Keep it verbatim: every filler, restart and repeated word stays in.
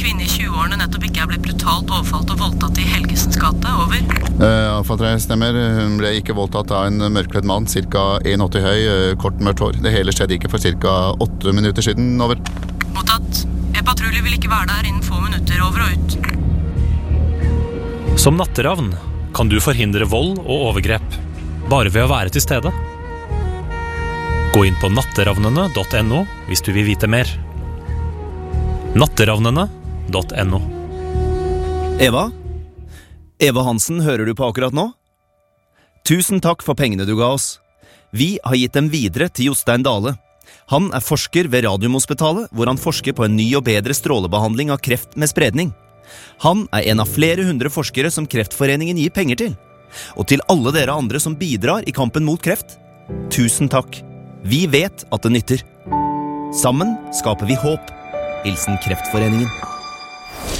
kvinne i tjue-årene nettopp ikke er blitt brutalt overfalt og voldtatt i Helgesens gate? Over. Uh, Alfa tre stemmer. Hun ble ikke voldtatt av en mørkledd mann, cirka en komma åtti høy, uh, kort mørkt hår. Det hele skjedde ikke for cirka åtte minutter siden. Over. Mottatt. En patrulje vil ikke være der innen få minutter. Over og ut. Som natteravn kan du forhindre vold og overgrep bare ved å være til stede. Gå inn på natteravnene punktum no hvis du vil vite mer. natteravnene punktum no. Eva? Eva Hansen, hører du på akkurat nå? Tusen takk for pengene du ga oss. Vi har gitt dem videre til Jostein Dale. Han er forsker ved Radiumhospitalet, hvor han forsker på en ny og bedre strålebehandling av kreft med spredning. Han er en av flere hundre forskere som Kreftforeningen gir penger til. Og til alle dere andre som bidrar i kampen mot kreft, tusen takk. Vi vet at det nytter. Sammen skaper vi håp. Hilsen Kreftforeningen.